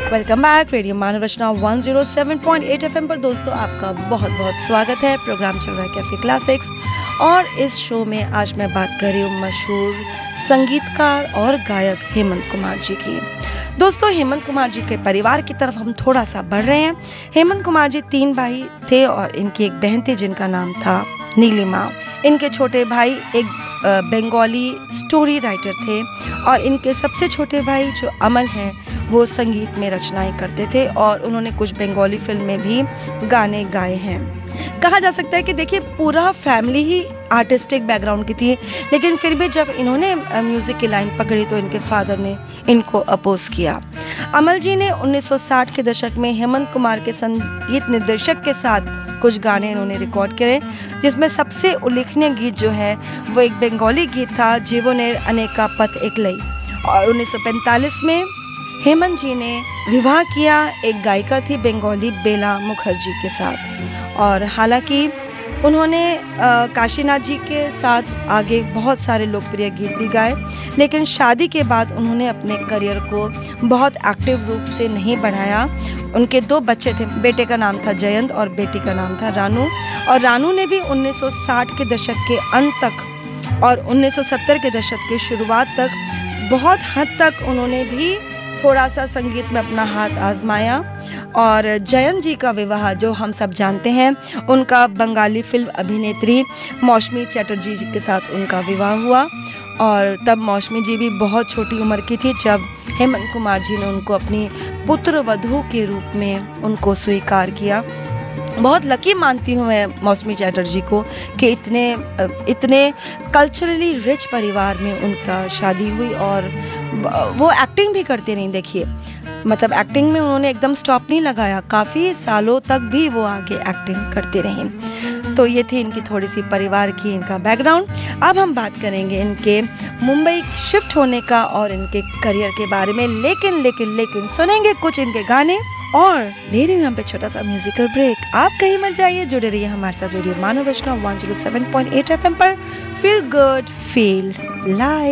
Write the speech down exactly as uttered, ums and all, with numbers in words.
Welcome back radio मानव रचना one zero seven point eight FM पर। दोस्तों आपका बहुत बहुत स्वागत है। प्रोग्राम चल रहा है कैफे क्लासिक्स और इस शो में आज मैं बात कर रही हूँ मशहूर संगीतकार और गायक हेमंत कुमार जी की। दोस्तों हेमंत कुमार जी के परिवार की तरफ हम थोड़ा सा बढ़ रहे हैं। हेमंत कुमार जी तीन भाई थे और इनकी एक बहन थी जिनका नाम था नीलिमा। इनके छोटे भाई एक बंगाली स्टोरी राइटर थे और इनके सबसे छोटे भाई जो अमल हैं वो संगीत में रचनाएं करते थे और उन्होंने कुछ बंगाली फिल्म में भी गाने गाए हैं। कहा जा सकता है कि देखिए पूरा फैमिली ही आर्टिस्टिक बैकग्राउंड की थी, लेकिन फिर भी जब इन्होंने म्यूज़िक की लाइन पकड़ी तो इनके फादर ने इनको अपोज किया। अमल जी ने उन्नीस सौ साठ के दशक में हेमंत कुमार के संगीत निर्देशक के साथ कुछ गाने इन्होंने रिकॉर्ड करे, जिसमें सबसे उल्लेखनीय गीत जो है वो एक बंगाली गीत था जीवनेर अनेका पथ एकलई। और उन्नीस सौ पैंतालीस में हेमंत जी ने विवाह किया एक गायिका थी बंगाली बेला मुखर्जी के साथ। और हालांकि उन्होंने काशीनाथ जी के साथ आगे बहुत सारे लोकप्रिय गीत भी गाए, लेकिन शादी के बाद उन्होंने अपने करियर को बहुत एक्टिव रूप से नहीं बढ़ाया। उनके दो बच्चे थे, बेटे का नाम था जयंत और बेटी का नाम था रानू। और रानू ने भी उन्नीस सौ साठ के दशक के अंत तक और उन्नीस सौ सत्तर के दशक के शुरुआत तक बहुत हद तक उन्होंने भी थोड़ा सा संगीत में अपना हाथ आजमाया। और जयंत जी का विवाह जो हम सब जानते हैं, उनका बंगाली फिल्म अभिनेत्री मौसमी चटर्जी जी के साथ उनका विवाह हुआ। और तब मौसमी जी भी बहुत छोटी उम्र की थी जब हेमंत कुमार जी ने उनको अपनी पुत्र वधू के रूप में उनको स्वीकार किया। बहुत लकी मानती हूँ मैं मौसमी चटर्जी को कि इतने इतने कल्चरली रिच परिवार में उनका शादी हुई और वो एक्टिंग भी करते रहीं। देखिए मतलब एक्टिंग में उन्होंने एकदम स्टॉप नहीं लगाया, काफ़ी सालों तक भी वो आगे एक्टिंग करते रहीं। तो ये थी इनकी थोड़ी सी परिवार की, इनका बैकग्राउंड। अब हम बात करेंगे इनके मुंबई शिफ्ट होने का और इनके करियर के बारे में, लेकिन लेकिन लेकिन सुनेंगे कुछ इनके गाने और ले रही हूँ यहाँ पे छोटा सा म्यूजिकल ब्रेक। आप कहीं मत जाइए, जुड़े रहिए हमारे साथ रेडियो मानव रचना one zero seven point eight FM पर। Feel good feel live.